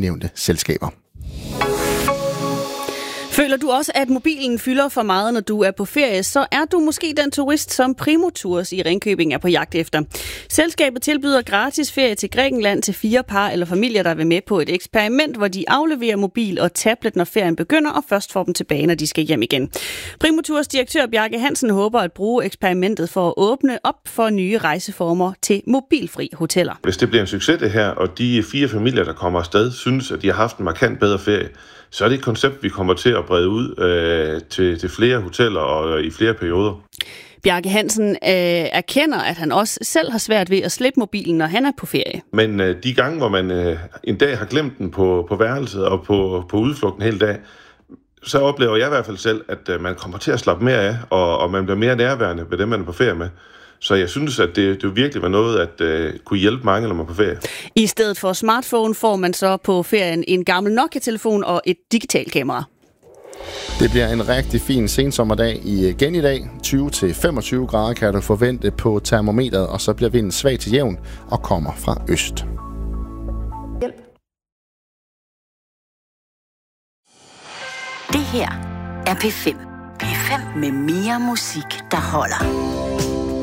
nævnte selskaber. Føler du også, at mobilen fylder for meget, når du er på ferie, så er du måske den turist, som Primo Tours i Ringkøbing er på jagt efter. Selskabet tilbyder gratis ferie til Grækenland til 4 par eller familier, der vil med på et eksperiment, hvor de afleverer mobil og tablet, når ferien begynder, og først får dem tilbage, når de skal hjem igen. Primo Tours direktør Bjarke Hansen håber at bruge eksperimentet for at åbne op for nye rejseformer til mobilfri hoteller. Hvis det bliver en succes det her, og de 4 familier, der kommer afsted, synes, at de har haft en markant bedre ferie, så er det et koncept, vi kommer til at brede ud til flere hoteller og i flere perioder. Bjarke Hansen erkender, at han også selv har svært ved at slippe mobilen, når han er på ferie. Men de gange, hvor man en dag har glemt den på værelset og på udflugten hele dag, så oplever jeg i hvert fald selv, at man kommer til at slappe mere af, og man bliver mere nærværende ved dem, man er på ferie med. Så jeg synes, at det virkelig var noget, at kunne hjælpe mange, når man er på ferie. I stedet for smartphone får man så på ferien en gammel Nokia-telefon og et digitalt kamera. Det bliver en rigtig fin sensommerdag igen i dag. 20-25 grader kan du forvente på termometeret, og så bliver vinden svag til jævn og kommer fra øst. Det her er P5. P5 med mere musik, der holder.